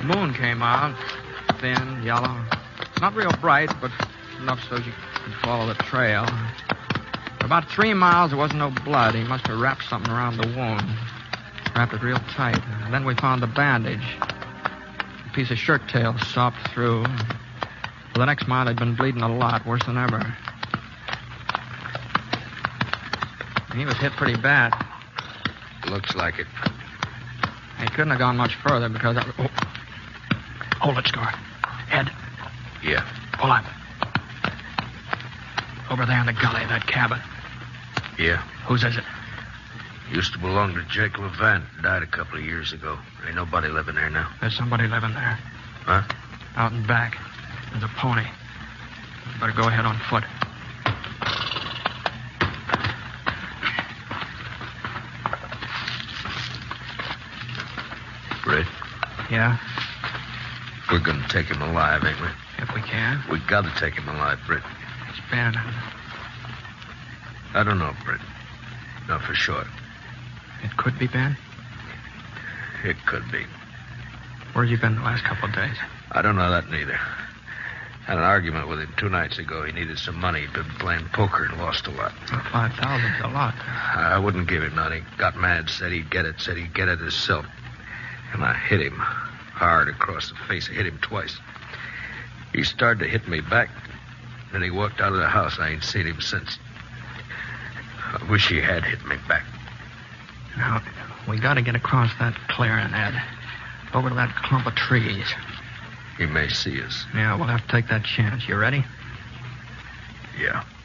Moon came out, thin, yellow. Not real bright, but enough so you could follow the trail. For about 3 miles, there wasn't no blood. He must have wrapped something around the wound. Wrapped it real tight. And then we found the bandage. A piece of shirt tail sopped through. For the next mile, he'd been bleeding a lot, worse than ever. He was hit pretty bad. Looks like it. He couldn't have gone much further because... Hold it, Scar. Ed. Yeah. Hold on. Over there in the gully, that cabin. Yeah. Whose is it? Used to belong to Jake Levant. Died a couple of years ago. Ain't nobody living there now. There's somebody living there. Huh? Out in back. There's a pony. Better go ahead on foot. Britt? Yeah? We're going to take him alive, ain't we? If we can. We got to take him alive, Britt. It's Ben. I don't know, Britt. Not for sure. It could be Ben? It could be. Where'd you been the last couple of days? I don't know that neither. Had an argument with him 2 nights ago. He needed some money. He'd been playing poker and lost a lot. Well, 5,000's a lot. I wouldn't give him none. He got mad, said he'd get it himself. And I hit him hard across the face. I hit him twice. He started to hit me back. Then he walked out of the house. I ain't seen him since. I wish he had hit me back. Now, we got to get across that clearing, Ed. Over to that clump of trees. He may see us. Yeah, we'll have to take that chance. You ready? Yeah.